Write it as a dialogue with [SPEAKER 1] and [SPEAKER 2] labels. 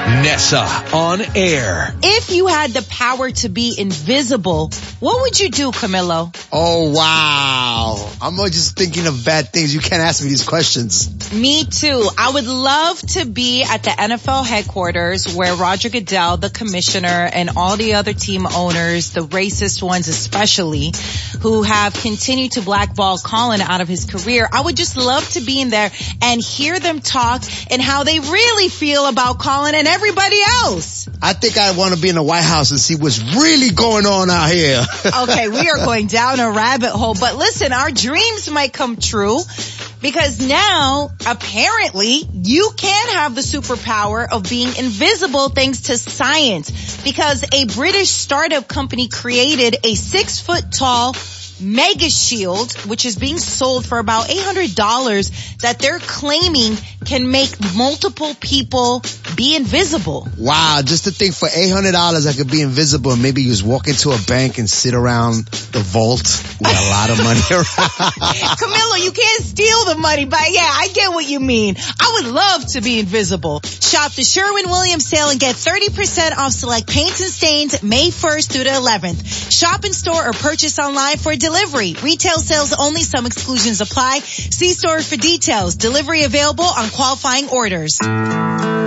[SPEAKER 1] Nessa on air.
[SPEAKER 2] If you had the power to be invisible, what would you do, Camilo?
[SPEAKER 3] Oh, wow. I'm just thinking of bad things. You can't ask me these questions.
[SPEAKER 2] Me too. I would love to be at the NFL headquarters where Roger Goodell, the commissioner, and all the other team owners, the racist ones especially, who have continued to blackball Colin out of his career. I would just love to be in there and hear them talk and how they really feel about Colin and everybody else.
[SPEAKER 3] I think I want to be in the White House and see what's really going on out here.
[SPEAKER 2] Okay, we are going down a rabbit hole, but listen, our dreams might come true because now, apparently, you can have the superpower of being invisible thanks to science, because a British startup company created a 6-foot-tall Mega Shield, which is being sold for about $800, that they're claiming can make multiple people be invisible.
[SPEAKER 3] Wow, just to think for $800 I could be invisible and maybe just walk into a bank and sit around the vault with a lot of money around.
[SPEAKER 2] Camilo, you can't steal the money, but yeah, I get what you mean. I would love to be invisible. Shop the Sherwin-Williams sale and get 30% off select paints and stains May 1st through the 11th. Shop in store or purchase online for delivery. Retail sales only. Some exclusions apply. See store for details. Delivery available on qualifying orders.